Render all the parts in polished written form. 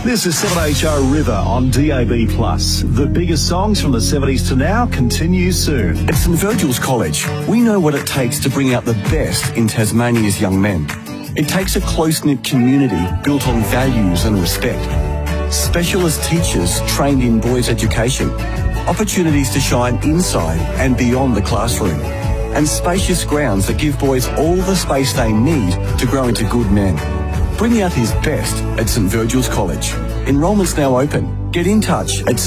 This is 7HO River on DAB+. The biggest songs from the 70s to now continue soon. At St Virgil's College, we know what it takes to bring out the best in Tasmania's young men. It takes a close-knit community built on values and respect. Specialist teachers trained in boys' education. Opportunities to shine inside and beyond the classroom. And spacious grounds that give boys all the space they need to grow into good men. Bring out his best at St Virgil's College. Enrolment's now open. Get in touch at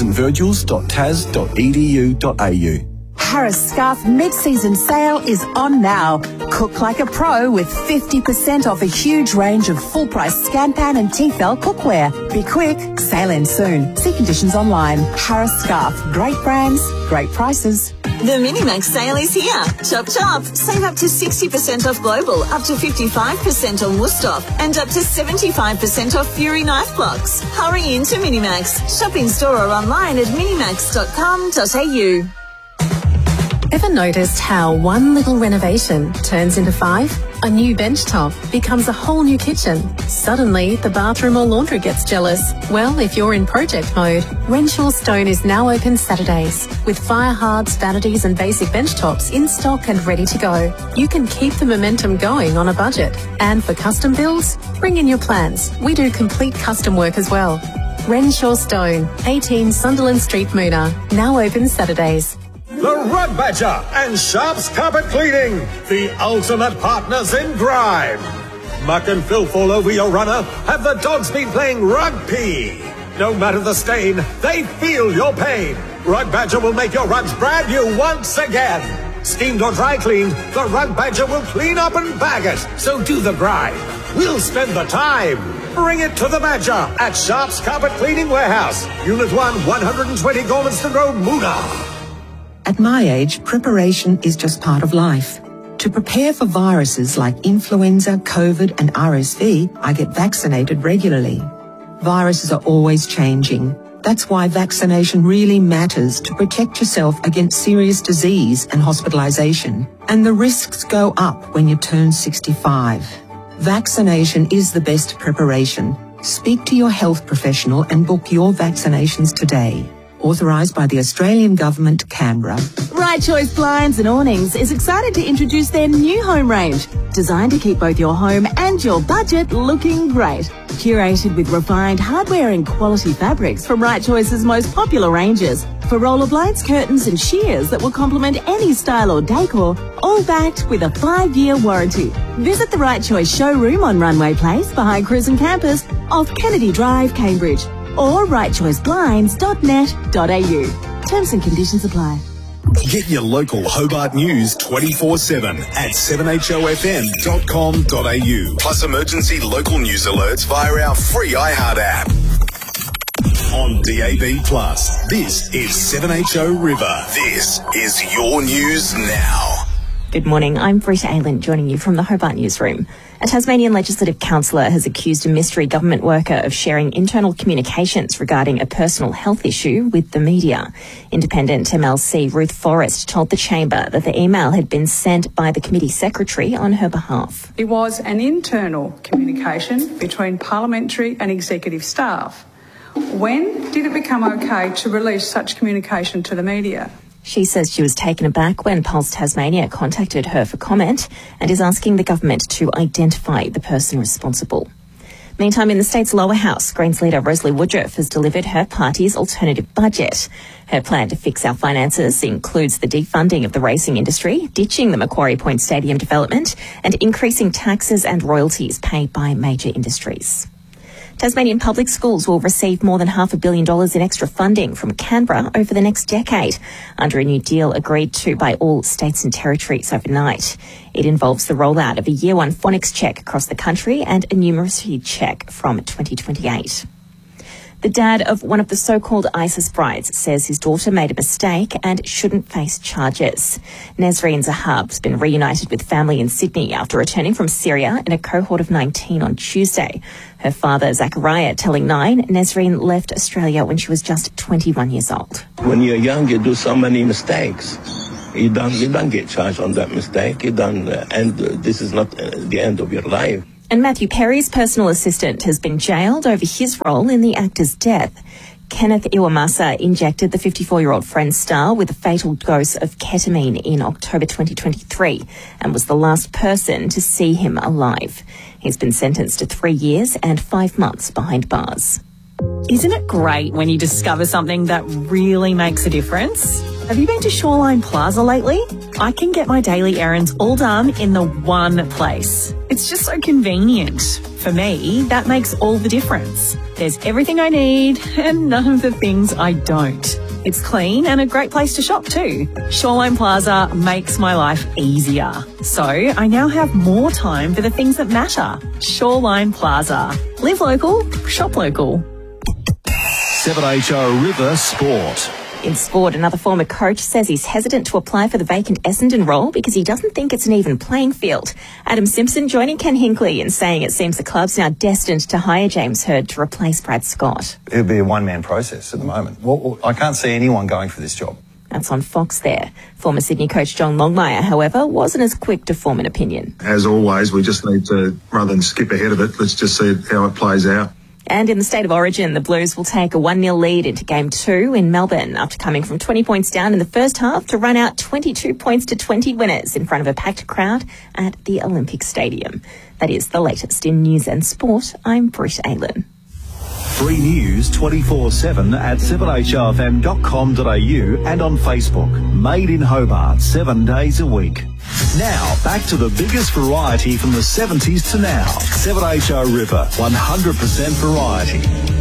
stvirgils.tas.edu.au. Harris Scarfe mid-season sale is on now. Cook like a pro with 50% off a huge range of full-price Scanpan and Tefal cookware. Be quick, sale ends soon. See conditions online. Harris Scarfe, great brands, great prices. The Minimax sale is here. Chop chop. Save up to 60% off Global, up to 55% on Wusthof, and up to 75% off Fury knife blocks. Hurry into Minimax. Shop in store or online at minimax.com.au. Ever noticed how one little renovation turns into 5? A new bench top becomes a whole new kitchen. Suddenly, the bathroom or laundry gets jealous. Well, if you're in project mode, Renshaw Stone is now open Saturdays with fire hards, vanities and basic bench tops in stock and ready to go. You can keep the momentum going on a budget. And for custom builds, bring in your plans. We do complete custom work as well. Renshaw Stone, 18 Sunderland Street, Moona, now open Saturdays. The Rug Badger and Sharps Carpet Cleaning, the ultimate partners in grime. Muck and filth all over your runner. Have the dogs been playing rugby? No matter the stain, they feel your pain. Rug Badger will make your rugs brand new once again. Steamed or dry cleaned, the Rug Badger will clean up and bag it. So do the grime. We'll spend the time. Bring it to the Badger at Sharps Carpet Cleaning Warehouse. Unit 1, 120 Gormanston Road, Moona. At my age, preparation is just part of life. To prepare for viruses like influenza, COVID and RSV, I get vaccinated regularly. Viruses are always changing. That's why vaccination really matters to protect yourself against serious disease and hospitalisation. And the risks go up when you turn 65. Vaccination is the best preparation. Speak to your health professional and book your vaccinations today. Authorised by the Australian Government, Canberra. Right Choice Blinds and Awnings is excited to introduce their new home range, designed to keep both your home and your budget looking great. Curated with refined hardware and quality fabrics from Right Choice's most popular ranges. For roller blinds, curtains and shears that will complement any style or decor, all backed with a 5-year warranty. Visit the Right Choice showroom on Runway Place behind Cruisin' Campus off Kennedy Drive, Cambridge, or rightchoiceblinds.net.au. Terms and conditions apply. Get your local Hobart news 24/7 at 7hofm.com.au. Plus emergency local news alerts via our free iHeart app. On DAB+, this is 7HO River. This is your news now. Good morning, I'm Britta Ayland joining you from the Hobart Newsroom. A Tasmanian Legislative Councillor has accused a mystery government worker of sharing internal communications regarding a personal health issue with the media. Independent MLC Ruth Forrest told the Chamber that the email had been sent by the committee secretary on her behalf. It was an internal communication between parliamentary and executive staff. When did it become okay to release such communication to the media? She says she was taken aback when Pulse Tasmania contacted her for comment and is asking the government to identify the person responsible. Meantime, in the state's lower house, Greens leader Rosalie Woodruff has delivered her party's alternative budget. Her plan to fix our finances includes the defunding of the racing industry, ditching the Macquarie Point Stadium development, and increasing taxes and royalties paid by major industries. Tasmanian public schools will receive more than $500 million in extra funding from Canberra over the next decade, under a new deal agreed to by all states and territories overnight. It involves the rollout of a Year 1 phonics check across the country and a numeracy check from 2028. The dad of one of the so-called ISIS brides says his daughter made a mistake and shouldn't face charges. Nesreen Zahab has been reunited with family in Sydney after returning from Syria in a cohort of 19 on Tuesday. Her father, Zachariah, telling Nine, Nesreen left Australia when she was just 21 years old. When you're young, you do so many mistakes. You don't get charged on that mistake. And this is not the end of your life. And Matthew Perry's personal assistant has been jailed over his role in the actor's death. Kenneth Iwamasa injected the 54-year-old Friends star with a fatal dose of ketamine in October 2023 and was the last person to see him alive. He's been sentenced to 3 years and 5 months behind bars. Isn't it great when you discover something that really makes a difference? Have you been to Shoreline Plaza lately? I can get my daily errands all done in the one place. It's just so convenient. For me, that makes all the difference. There's everything I need and none of the things I don't. It's clean and a great place to shop too. Shoreline Plaza makes my life easier. So I now have more time for the things that matter. Shoreline Plaza. Live local, shop local. 7HR River Sport. In sport, another former coach says he's hesitant to apply for the vacant Essendon role because he doesn't think it's an even playing field. Adam Simpson joining Ken Hinkley in saying it seems the club's now destined to hire James Hird to replace Brad Scott. It'll be a one-man process at the moment. Well, I can't see anyone going for this job. That's on Fox there. Former Sydney coach John Longmire, however, wasn't as quick to form an opinion. As always, we just need to, rather than skip ahead of it, let's just see how it plays out. And in the State of Origin, the Blues will take a 1-0 lead into Game 2 in Melbourne after coming from 20 points down in the first half to run out 22 points to 20 winners in front of a packed crowd at the Olympic Stadium. That is the latest in news and sport. I'm Britt Aylen. Free news 24/7 at 7hrfm.com.au and on Facebook. Made in Hobart 7 days a week. Now, back to the biggest variety from the 70s to now. 7HR River, 100% variety.